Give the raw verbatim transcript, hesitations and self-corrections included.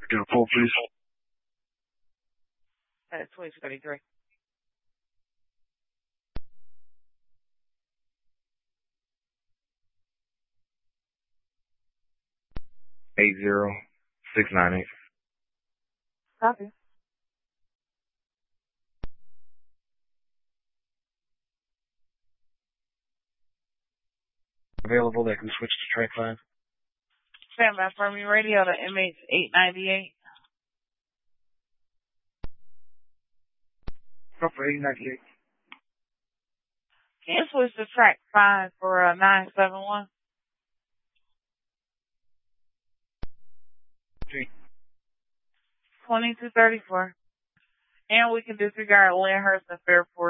Get a pull, please. That's twenty-two thirty-three. Eight zero six nine eight. Copy. Available, that can switch to track five. Stand by for me, radio to M H eight ninety-eight. Go for eight ninety-eight. Can you switch to track five for uh, nine seven one? twenty-two thirty-four. And we can disregard Lyndhurst and Fairport.